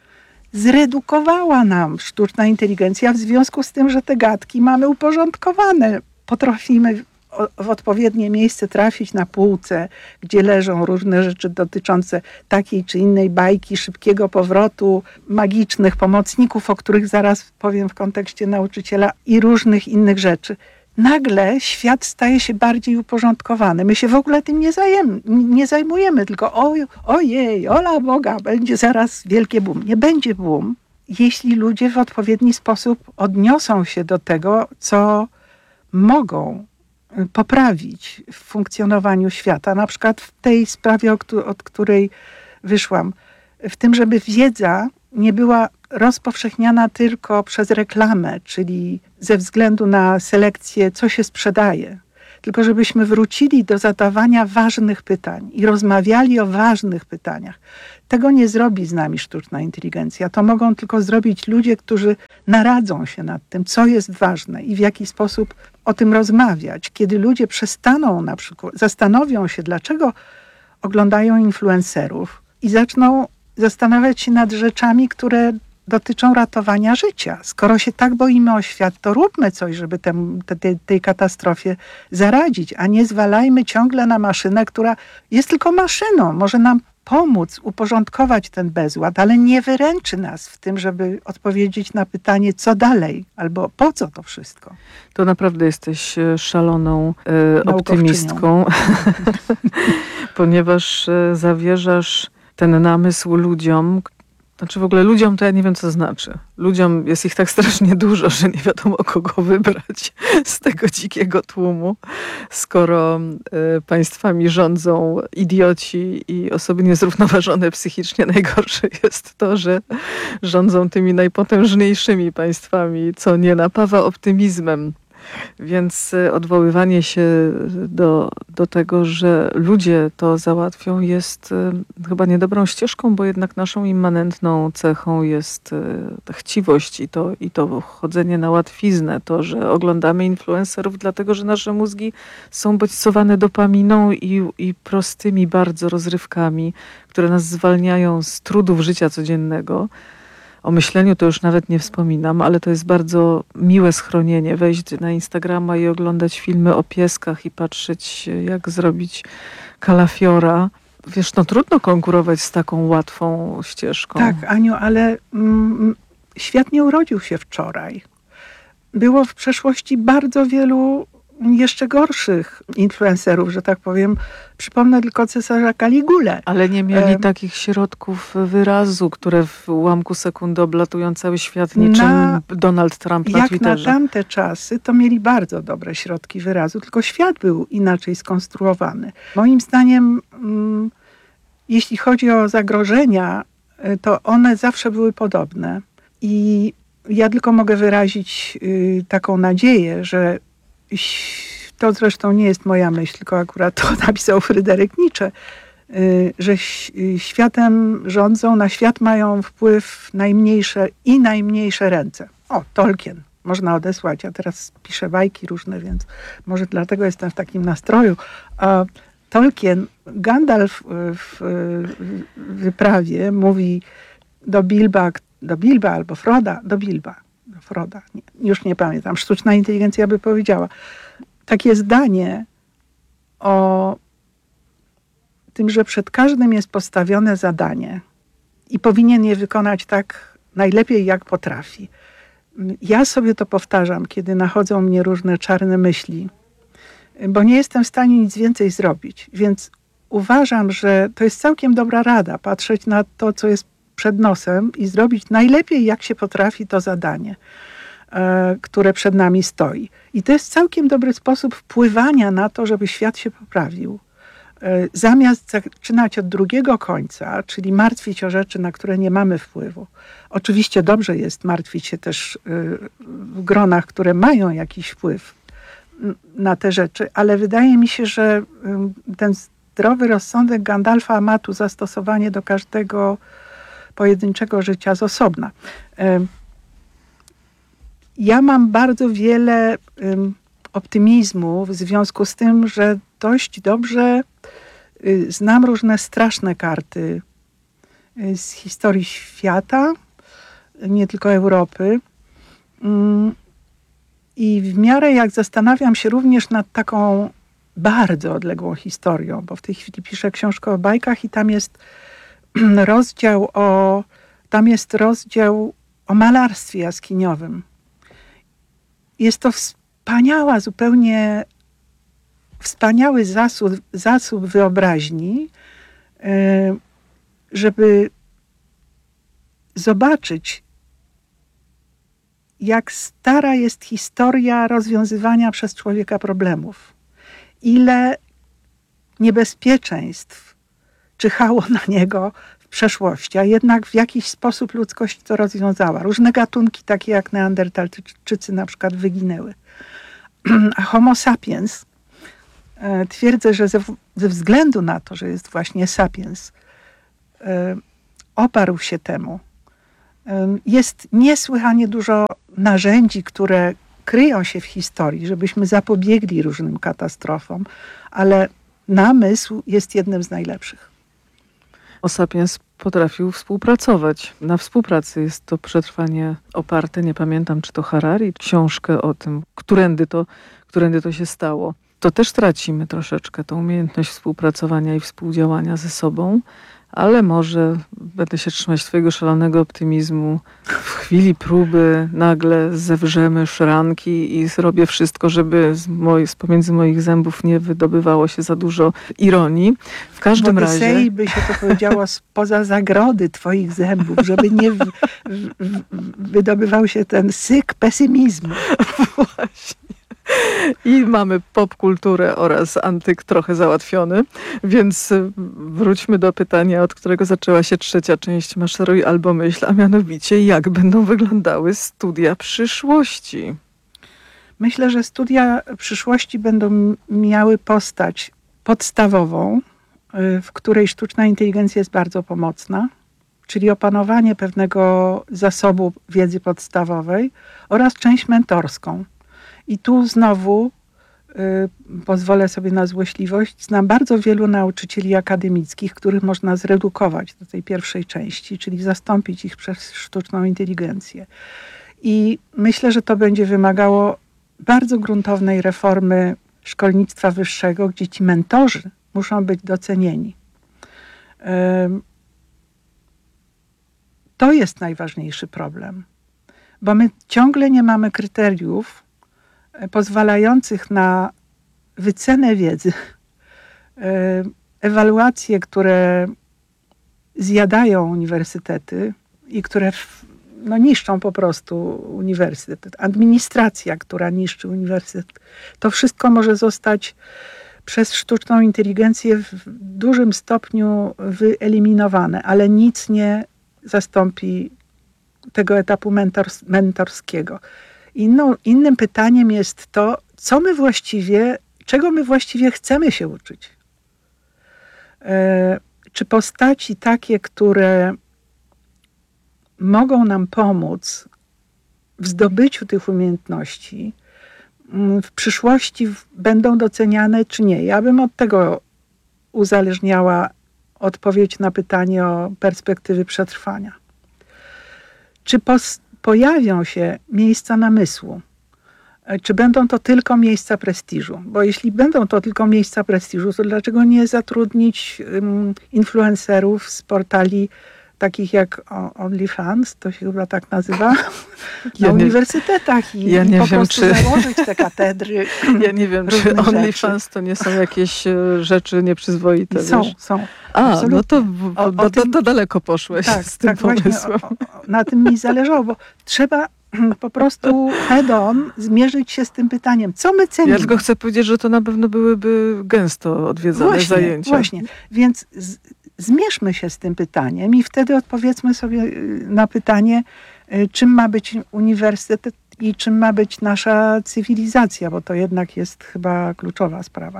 Speaker 15: zredukowała nam sztuczna inteligencja w związku z tym, że te gadki mamy uporządkowane. Potrafimy w odpowiednie miejsce trafić na półce, gdzie leżą różne rzeczy dotyczące takiej czy innej bajki, szybkiego powrotu, magicznych pomocników, o których zaraz powiem w kontekście nauczyciela i różnych innych rzeczy. Nagle świat staje się bardziej uporządkowany. My się w ogóle tym nie zajmujemy, tylko ojej, ola Boga, będzie zaraz wielkie boom. Nie będzie boom, jeśli ludzie w odpowiedni sposób odniosą się do tego, co mogą poprawić w funkcjonowaniu świata. Na przykład w tej sprawie, od której wyszłam. W tym, żeby wiedza nie była rozpowszechniana tylko przez reklamę, czyli ze względu na selekcję, co się sprzedaje. Tylko żebyśmy wrócili do zadawania ważnych pytań i rozmawiali o ważnych pytaniach. Tego nie zrobi z nami sztuczna inteligencja. To mogą tylko zrobić ludzie, którzy naradzą się nad tym, co jest ważne i w jaki sposób o tym rozmawiać, kiedy ludzie przestaną na przykład, zastanowią się, dlaczego oglądają influencerów i zaczną zastanawiać się nad rzeczami, które dotyczą ratowania życia. Skoro się tak boimy o świat, to róbmy coś, żeby tej katastrofie zaradzić, a nie zwalajmy ciągle na maszynę, która jest tylko maszyną. Może nam pomóc uporządkować ten bezład, ale nie wyręczy nas w tym, żeby odpowiedzieć na pytanie, co dalej, albo po co to wszystko.
Speaker 14: To naprawdę jesteś szaloną optymistką, ponieważ zawierzasz ten namysł ludziom. Znaczy w ogóle ludziom to ja nie wiem, co znaczy. Ludziom jest ich tak strasznie dużo, że nie wiadomo, kogo wybrać z tego dzikiego tłumu, skoro państwami rządzą idioci i osoby niezrównoważone psychicznie. Najgorsze jest to, że rządzą tymi najpotężniejszymi państwami, co nie napawa optymizmem. Więc odwoływanie się do tego, że ludzie to załatwią, jest chyba niedobrą ścieżką, bo jednak naszą immanentną cechą jest ta chciwość i to chodzenie na łatwiznę, to, że oglądamy influencerów, dlatego że nasze mózgi są bodźcowane dopaminą i prostymi bardzo rozrywkami, które nas zwalniają z trudów życia codziennego. O myśleniu to już nawet nie wspominam, ale to jest bardzo miłe schronienie. Wejść na Instagrama i oglądać filmy o pieskach i patrzeć, jak zrobić kalafiora. Wiesz, no trudno konkurować z taką łatwą ścieżką.
Speaker 15: Tak, Aniu, ale świat nie urodził się wczoraj. Było w przeszłości bardzo wielu jeszcze gorszych influencerów, że tak powiem. Przypomnę tylko cesarza Kaligulę.
Speaker 14: Ale nie mieli takich środków wyrazu, które w ułamku sekundy oblatują cały świat, niczym Donald Trump na Twitterze.
Speaker 15: Jak na tamte czasy, to mieli bardzo dobre środki wyrazu, tylko świat był inaczej skonstruowany. Moim zdaniem, jeśli chodzi o zagrożenia, to one zawsze były podobne. I ja tylko mogę wyrazić taką nadzieję, że to zresztą nie jest moja myśl, tylko akurat to napisał Fryderyk Nietzsche, że światem rządzą, na świat mają wpływ najmniejsze ręce. O, Tolkien. Można odesłać. Ja teraz piszę bajki różne, więc może dlatego jestem w takim nastroju. Tolkien, Gandalf w wyprawie mówi do Bilba albo Froda, do Bilba. Froda, już nie pamiętam, sztuczna inteligencja by powiedziała. Takie zdanie o tym, że przed każdym jest postawione zadanie i powinien je wykonać tak najlepiej, jak potrafi. Ja sobie to powtarzam, kiedy nachodzą mnie różne czarne myśli, bo nie jestem w stanie nic więcej zrobić, więc uważam, że to jest całkiem dobra rada, patrzeć na to, co jest przed nosem i zrobić najlepiej, jak się potrafi to zadanie, które przed nami stoi. I to jest całkiem dobry sposób wpływania na to, żeby świat się poprawił. Zamiast zaczynać od drugiego końca, czyli martwić o rzeczy, na które nie mamy wpływu. Oczywiście dobrze jest martwić się też w gronach, które mają jakiś wpływ na te rzeczy, ale wydaje mi się, że ten zdrowy rozsądek Gandalfa ma tu zastosowanie do każdego pojedynczego życia z osobna. Ja mam bardzo wiele optymizmu w związku z tym, że dość dobrze znam różne straszne karty z historii świata, nie tylko Europy. I w miarę jak zastanawiam się również nad taką bardzo odległą historią, bo w tej chwili piszę książkę o bajkach i tam jest rozdział o malarstwie jaskiniowym. Jest to wspaniały zasób wyobraźni, żeby zobaczyć, jak stara jest historia rozwiązywania przez człowieka problemów. Ile niebezpieczeństw czyhało na niego w przeszłości, a jednak w jakiś sposób ludzkość to rozwiązała. Różne gatunki, takie jak Neandertalczycy na przykład, wyginęły. A Homo sapiens, twierdzę, że ze względu na to, że jest właśnie sapiens, oparł się temu. Jest niesłychanie dużo narzędzi, które kryją się w historii, żebyśmy zapobiegli różnym katastrofom, ale namysł jest jednym z najlepszych.
Speaker 14: Homo sapiens potrafił współpracować. Na współpracy jest to przetrwanie oparte, nie pamiętam czy to Harari, książkę o tym, którędy to się stało. To też tracimy troszeczkę tą umiejętność współpracowania i współdziałania ze sobą, ale może będę się trzymać twojego szalonego optymizmu. W chwili próby nagle zewrzemy szranki i zrobię wszystko, żeby z pomiędzy moich zębów nie wydobywało się za dużo ironii. W każdym razie...
Speaker 15: Odysei by się to powiedziało spoza zagrody twoich zębów, żeby nie wydobywał się ten syk pesymizmu.
Speaker 14: Właśnie. I mamy popkulturę oraz antyk trochę załatwiony, więc wróćmy do pytania, od którego zaczęła się trzecia część Maszeruj albo myśl, a mianowicie jak będą wyglądały studia przyszłości?
Speaker 15: Myślę, że studia przyszłości będą miały postać podstawową, w której sztuczna inteligencja jest bardzo pomocna, czyli opanowanie pewnego zasobu wiedzy podstawowej oraz część mentorską. I tu znowu pozwolę sobie na złośliwość. Znam bardzo wielu nauczycieli akademickich, których można zredukować do tej pierwszej części, czyli zastąpić ich przez sztuczną inteligencję. I myślę, że to będzie wymagało bardzo gruntownej reformy szkolnictwa wyższego, gdzie ci mentorzy muszą być docenieni. To jest najważniejszy problem, bo my ciągle nie mamy kryteriów pozwalających na wycenę wiedzy, ewaluacje, które zjadają uniwersytety i które niszczą po prostu uniwersytet. Administracja, która niszczy uniwersytet. To wszystko może zostać przez sztuczną inteligencję w dużym stopniu wyeliminowane, ale nic nie zastąpi tego etapu mentorskiego. Innym pytaniem jest to, czego my właściwie chcemy się uczyć. Czy postaci takie, które mogą nam pomóc w zdobyciu tych umiejętności, w przyszłości będą doceniane, czy nie? Ja bym od tego uzależniała odpowiedź na pytanie o perspektywy przetrwania. Czy pojawią się miejsca namysłu? Czy będą to tylko miejsca prestiżu? Bo jeśli będą to tylko miejsca prestiżu, to dlaczego nie zatrudnić influencerów z portali takich jak OnlyFans, to się chyba tak nazywa, na uniwersytetach i po prostu założyć te katedry.
Speaker 14: Ja nie wiem, czy OnlyFans to nie są jakieś rzeczy nieprzyzwoite.
Speaker 15: Są.
Speaker 14: No to daleko poszłeś z tym pomysłem.
Speaker 15: Na tym mi zależało, bo trzeba po prostu head-on zmierzyć się z tym pytaniem, co my cenimy.
Speaker 14: Ja tylko chcę powiedzieć, że to na pewno byłyby gęsto odwiedzane zajęcia.
Speaker 15: Właśnie, więc zmierzmy się z tym pytaniem i wtedy odpowiedzmy sobie na pytanie, czym ma być uniwersytet i czym ma być nasza cywilizacja, bo to jednak jest chyba kluczowa sprawa.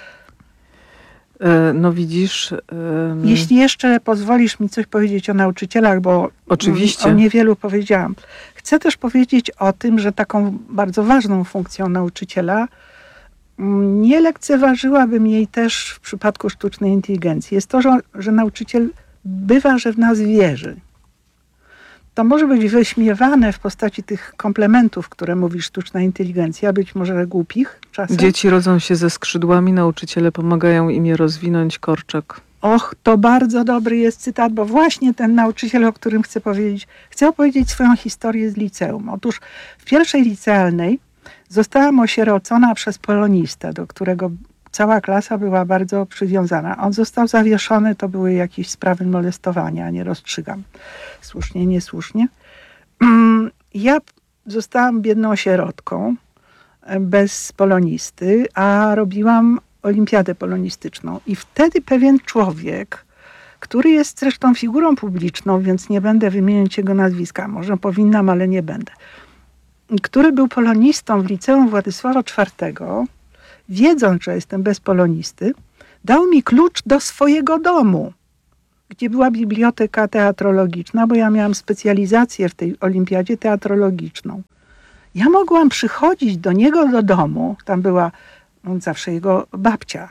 Speaker 14: No widzisz...
Speaker 15: Jeśli jeszcze pozwolisz mi coś powiedzieć o nauczycielach, bo
Speaker 14: oczywiście
Speaker 15: o niewielu powiedziałam. Chcę też powiedzieć o tym, że taką bardzo ważną funkcją nauczyciela, nie lekceważyłabym jej też w przypadku sztucznej inteligencji, jest to, że nauczyciel bywa, że w nas wierzy. To może być wyśmiewane w postaci tych komplementów, które mówi sztuczna inteligencja, być może głupich czasem.
Speaker 14: Dzieci rodzą się ze skrzydłami, nauczyciele pomagają im je rozwinąć, Korczak.
Speaker 15: Och, to bardzo dobry jest cytat, bo właśnie ten nauczyciel, o którym chcę opowiedzieć swoją historię z liceum. Otóż w pierwszej licealnej zostałam osierocona przez polonistę, do którego cała klasa była bardzo przywiązana. On został zawieszony, to były jakieś sprawy molestowania, nie rozstrzygam. Słusznie, niesłusznie. Ja zostałam biedną sierotką, bez polonisty, a robiłam olimpiadę polonistyczną. I wtedy pewien człowiek, który jest zresztą figurą publiczną, więc nie będę wymieniać jego nazwiska, może powinnam, ale nie będę, który był polonistą w liceum Władysława IV, wiedząc, że jestem bez polonisty, dał mi klucz do swojego domu, gdzie była biblioteka teatrologiczna, bo ja miałam specjalizację w tej olimpiadzie teatrologiczną. Ja mogłam przychodzić do niego do domu, tam była zawsze jego babcia,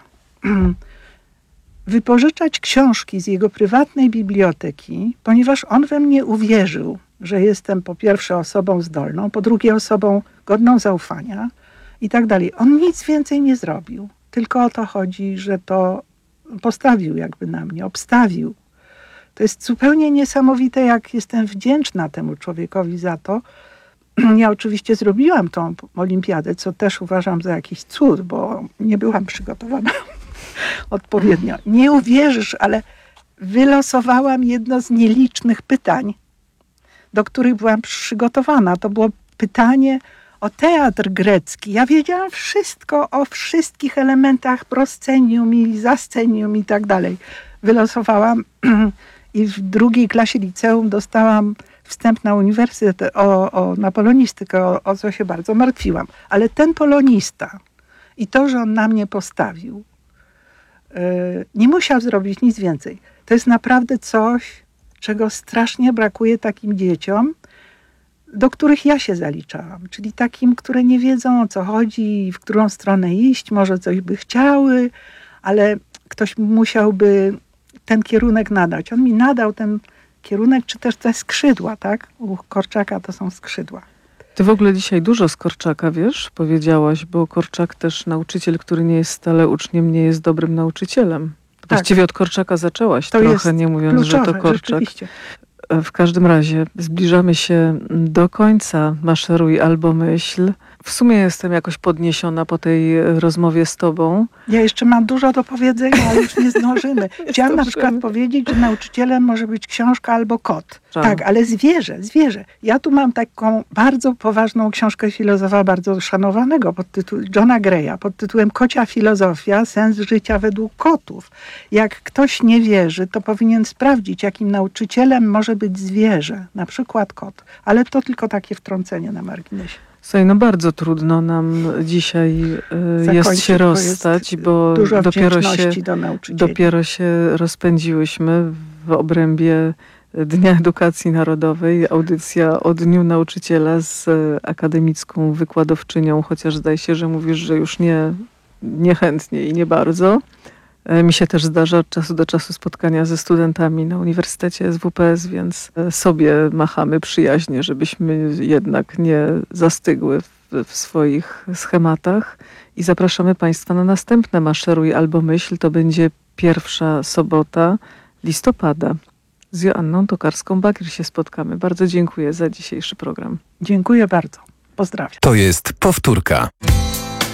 Speaker 15: wypożyczać książki z jego prywatnej biblioteki, ponieważ on we mnie uwierzył, że jestem po pierwsze osobą zdolną, po drugie osobą godną zaufania i tak dalej. On nic więcej nie zrobił. Tylko o to chodzi, że to postawił jakby na mnie, obstawił. To jest zupełnie niesamowite, jak jestem wdzięczna temu człowiekowi za to. Ja oczywiście zrobiłam tą olimpiadę, co też uważam za jakiś cud, bo nie byłam przygotowana odpowiednio. Nie uwierzysz, ale wylosowałam jedno z nielicznych pytań, do których byłam przygotowana. To było pytanie o teatr grecki. Ja wiedziałam wszystko o wszystkich elementach proscenium i zascenium i tak dalej. Wylosowałam i w 2. klasie liceum dostałam wstęp na uniwersytet na polonistykę, o co się bardzo martwiłam. Ale ten polonista i to, że on na mnie postawił, nie musiał zrobić nic więcej. To jest naprawdę coś, czego strasznie brakuje takim dzieciom, do których ja się zaliczałam. Czyli takim, które nie wiedzą, o co chodzi, w którą stronę iść, może coś by chciały, ale ktoś musiałby ten kierunek nadać. On mi nadał ten kierunek, czy też te skrzydła, tak? U Korczaka to są skrzydła.
Speaker 14: Ty w ogóle dzisiaj dużo z Korczaka, wiesz, powiedziałaś, bo Korczak też nauczyciel, który nie jest stale uczniem, nie jest dobrym nauczycielem.
Speaker 15: Tak.
Speaker 14: Właściwie od Korczaka zaczęłaś
Speaker 15: To
Speaker 14: trochę, nie mówiąc,
Speaker 15: kluczowe,
Speaker 14: że to Korczak.
Speaker 15: rzeczywiście.
Speaker 14: W każdym razie zbliżamy się do końca Maszeruj albo myśl. W sumie jestem jakoś podniesiona po tej rozmowie z tobą.
Speaker 15: Ja jeszcze mam dużo do powiedzenia, ale już nie zdążymy. Chciałam na przykład powiedzieć, że nauczycielem może być książka albo kot. Tak, ale zwierzę. Ja tu mam taką bardzo poważną książkę filozofa, bardzo szanowanego, Johna Greya, pod tytułem Kocia filozofia, sens życia według kotów. Jak ktoś nie wierzy, to powinien sprawdzić, jakim nauczycielem może być zwierzę, na przykład kot. Ale to tylko takie wtrącenie na marginesie.
Speaker 14: Słuchaj, no bardzo trudno nam dzisiaj jest się rozstać, bo dopiero się rozpędziłyśmy w obrębie Dnia Edukacji Narodowej. Audycja o Dniu Nauczyciela z akademicką wykładowczynią, chociaż zdaje się, że mówisz, że już niechętnie i nie bardzo. Mi się też zdarza od czasu do czasu spotkania ze studentami na Uniwersytecie SWPS, więc sobie machamy przyjaźnie, żebyśmy jednak nie zastygły w swoich schematach. I zapraszamy Państwa na następne Maszeruj albo myśl. To będzie 1. sobota listopada. Z Joanną Tokarską-Bakier się spotkamy. Bardzo dziękuję za dzisiejszy program.
Speaker 15: Dziękuję bardzo. Pozdrawiam.
Speaker 5: To jest powtórka.